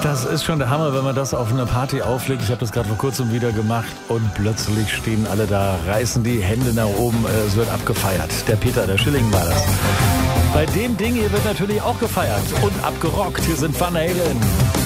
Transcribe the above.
Das ist schon der Hammer, wenn man das auf einer Party auflegt. Ich habe das gerade vor kurzem wieder gemacht und plötzlich stehen alle da, reißen die Hände nach oben. Es wird abgefeiert. Der Peter, der Schilling war das. Bei dem Ding hier wird natürlich auch gefeiert und abgerockt. Hier sind Van Halen.